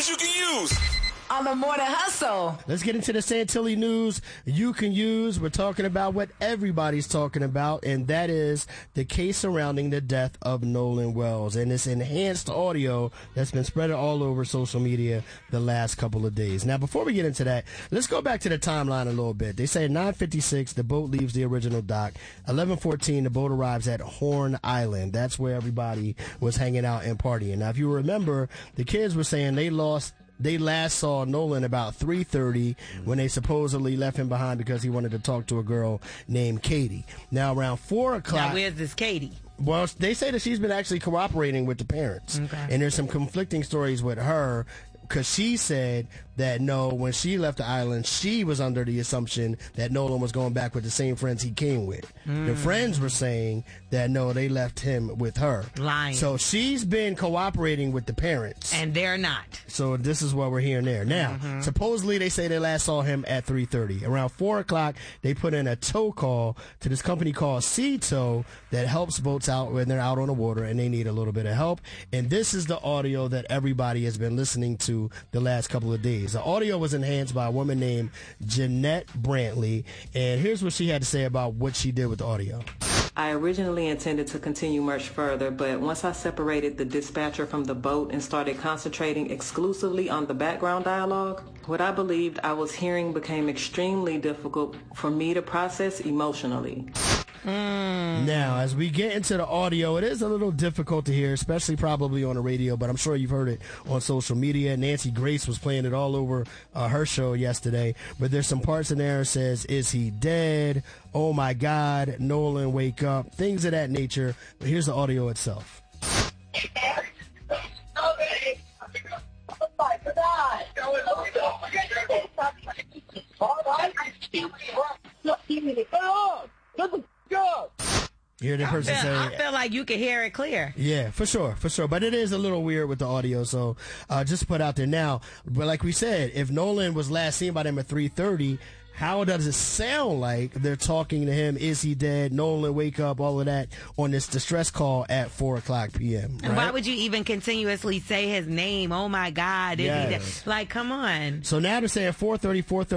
news you can use on the Morning Hustle. Let's get into the Santilli news you can use. We're talking about what everybody's talking about, and that is the case surrounding the death of Nolan Wells and this enhanced audio that's been spread all over social media the last couple of days. Now, before we get into that, let's go back to the timeline a little bit. They say 9:56, the boat leaves the original dock. 11:14, the boat arrives at Horn Island. That's where everybody was hanging out and partying. Now, if you remember, the kids were saying they last saw Nolan about 3:30 when they supposedly left him behind because he wanted to talk to a girl named Katie. Now, around 4 o'clock... Now, where's this Katie? Well, they say that she's been actually cooperating with the parents. Okay. And there's some conflicting stories with her because she said that, no, when she left the island, she was under the assumption that Nolan was going back with the same friends he came with. The friends were saying that, no, they left him with her. Lying. So she's been cooperating with the parents. And they're not. So this is what we're hearing there. Now, supposedly they say they last saw him at 3:30. Around 4 o'clock, they put in a tow call to this company called Sea Tow that helps boats out when they're out on the water and they need a little bit of help. And this is the audio that everybody has been listening to the last couple of days. The audio was enhanced by a woman named Jeanette Brantley. And here's what she had to say about what she did with the audio. I originally intended to continue much further, but once I separated the dispatcher from the boat and started concentrating exclusively on the background dialogue, what I believed I was hearing became extremely difficult for me to process emotionally. Now, as we get into the audio, it is a little difficult to hear, especially probably on the radio, but I'm sure you've heard it on social media. Nancy Grace was playing it all over her show yesterday, but there's some parts in there that says, is he dead? Oh my God, Nolan, wake up, things of that nature. But here's the audio itself. You hear the person say, I feel like you can hear it clear. Yeah, for sure. But it is a little weird with the audio, so just put out there now. But like we said, if Nolan was last seen by them at 3:30, how does it sound like they're talking to him? Is he dead? Nolan, wake up, all of that on this distress call at 4 o'clock p.m. Right? And why would you even continuously say his name? Oh, my God. Is he dead? Like, come on. So now they're saying 4:30,